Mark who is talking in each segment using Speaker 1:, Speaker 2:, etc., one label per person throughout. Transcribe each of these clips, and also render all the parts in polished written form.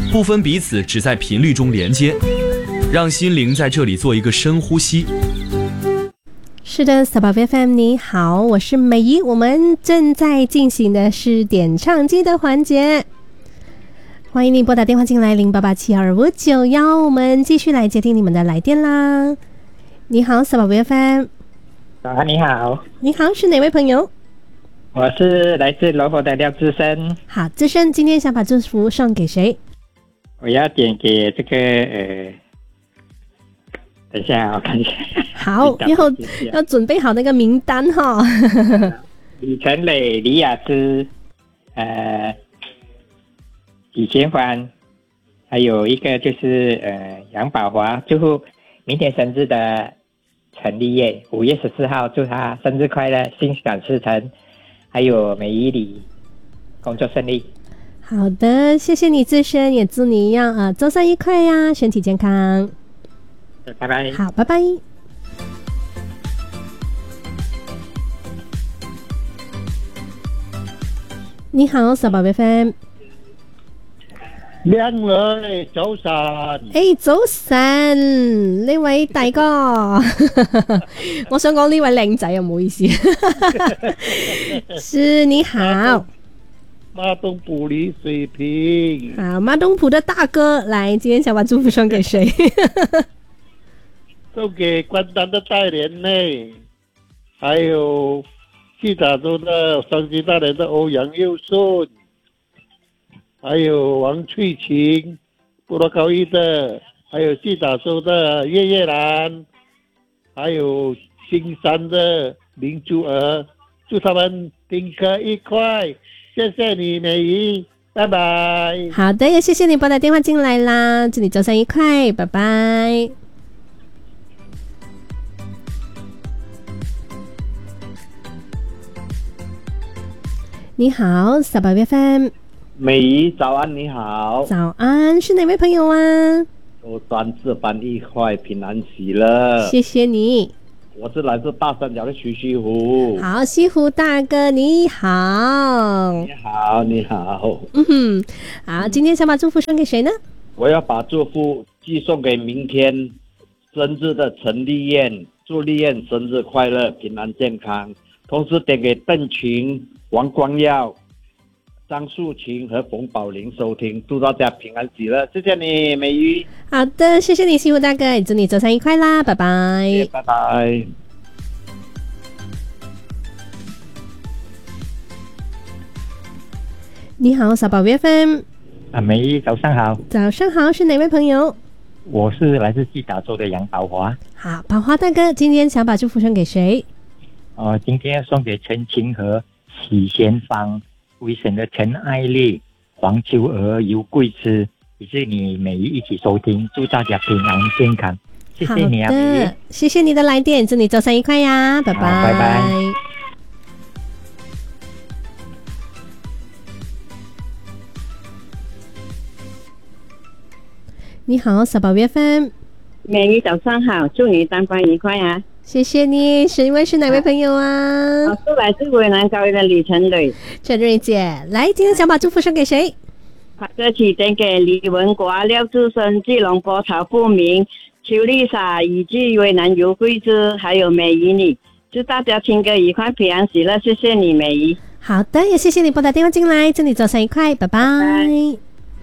Speaker 1: 不分彼此，只在频率中连接，让心灵在这里做一个深呼吸。
Speaker 2: 是的，小宝贝 FM 你好，我是美仪，我们正在进行的是点唱机的环节，欢迎你拨打电话进来08872591，我们继续来接听你们的来电啦。你好，小宝贝 FM。
Speaker 3: 你好。
Speaker 2: 你好，是哪位朋友？
Speaker 3: 我是来自罗佛的廖志生。
Speaker 2: 好，志生，今天想把祝福送给谁？
Speaker 3: 我要点给这个等一下我看一下。
Speaker 2: 好，要准备好那个名单哈。
Speaker 3: 李晨磊、李雅芝、李贤欢，还有一个就是杨宝华，祝福明天生日的陈丽叶，5月14号，祝她生日快乐，心想事成。还有美仪里，工作顺利。
Speaker 2: 好的，谢谢你自身，也祝你一样周三愉快呀，身体健康。
Speaker 3: 拜拜。
Speaker 2: 好，拜拜。你好，小寶貝 FM。
Speaker 4: 靚女早晨。
Speaker 2: 早晨，呢位大哥。我想講呢位靚仔啊，唔好意思。是，你好。
Speaker 4: 馬東埔李水平。
Speaker 2: 好，馬東埔的大哥，來，今天想把祝福送給誰？
Speaker 4: 送給關丹的大連妹，還有西塔州的雙溪大連的歐陽佑順，還有王翠琴，布羅高一的，還有西塔州的葉葉蘭，還有新山的林珠兒，祝他們聽課愉快，謝謝你美儀，拜拜。
Speaker 2: 好的，也謝謝你撥打電話進來啦，祝你周三愉快，拜拜。你好，小寶貝 FM。
Speaker 5: 美儀早安，你好。
Speaker 2: 早安，是哪位朋友啊？
Speaker 5: 我专治班愉快，平安喜乐。
Speaker 2: 謝謝你。
Speaker 5: 我是來自大三角的徐西湖。
Speaker 2: 好，西湖大哥你好。
Speaker 5: 你好，你好。
Speaker 2: 好，今天想把祝福送給誰呢？
Speaker 5: 我要把祝福寄送給明天生日的陳麗燕，祝麗燕生日快樂，平安健康。同時點給鄧群、王光耀、張素琴和馮寶玲收聽，祝大家平安喜樂，謝謝你美儀。
Speaker 2: 好的，謝謝你西湖大哥，祝你周三愉快啦，拜拜。
Speaker 5: 拜拜。
Speaker 2: 你好，小寶貝 FM。
Speaker 3: 美儀早上好。
Speaker 2: 早上好，是哪位朋友？
Speaker 3: 我是來自西打州的楊寶華。
Speaker 2: 好，寶華大哥，今天想把祝福送給誰？
Speaker 3: 今天送給陳清和、許賢芳、威神的陳愛麗、黃秋兒、尤桂枝，以及你美儀一起收聽，祝大家平安健康，謝謝你啊，美儀。
Speaker 2: 謝謝你的來電，祝你周三愉快呀，拜拜。
Speaker 3: 拜拜。
Speaker 2: 你好，小寶貝 FM。
Speaker 6: 美儀早上好，祝你單班愉快啊！
Speaker 2: 謝謝你，是位是哪位朋友啊？
Speaker 6: 我是來自維南高原的李晨蕊。
Speaker 2: 陳蕊姐，來，今天想把祝福送給誰？
Speaker 6: 把歌曲點給李文國、廖志生、基隆波潮不明、邱麗莎以及維南尤桂枝，還有美儀你，祝大家聽歌愉快，平安喜樂，謝謝你美儀。
Speaker 2: 好的，也謝謝你撥打電話進來，祝你周三愉快，拜拜。拜拜。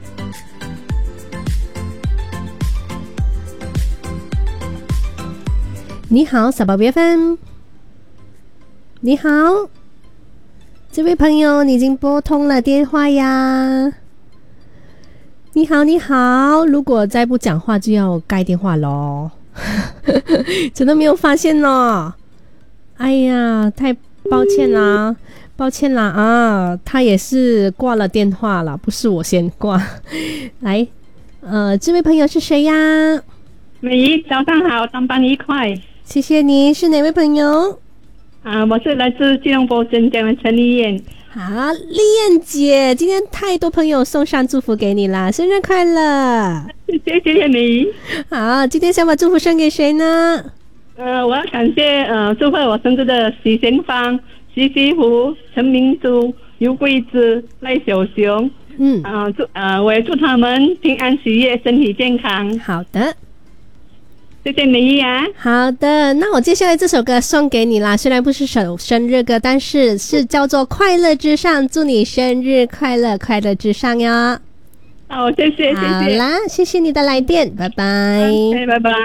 Speaker 2: 你好，小寶貝 FM。你好，這位朋友，你已經撥通了電話呀。你好，你好，如果再不講話就要蓋電話咯。真的沒有發現呢。哎呀，太抱歉啦，抱歉啦啊，他也是掛了電話了，不是我先掛。來，這位朋友是誰呀？
Speaker 7: 美儀早上好，上班愉快。
Speaker 2: 謝謝你，是哪位朋友？
Speaker 7: 我是來自吉隆坡鎮江的陳麗燕。
Speaker 2: 好，麗燕姐，今天太多朋友送上祝福給你啦，生日快樂！
Speaker 7: 謝謝你。
Speaker 2: 好，今天想把祝福送給誰呢？
Speaker 7: 我要感謝祝賀我生日的許賢芳、徐西湖、陳明珠、尤桂枝、賴小雄、 我也祝他们平安喜悦，身体健康。
Speaker 2: 好的。
Speaker 7: 谢谢你呀。
Speaker 2: 好的，那我接下来这首歌送给你啦，虽然不是首生日歌，但是是叫做快乐至上，祝你生日快乐，快乐至上哟。
Speaker 7: 好，谢谢，
Speaker 2: 好啦，谢谢你的来电，拜拜。
Speaker 7: 拜拜。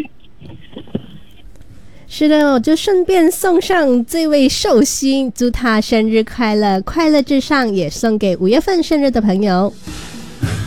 Speaker 2: 是的，我就顺便送上这位寿星，祝他生日快乐，快乐至上，也送给5月份生日的朋友。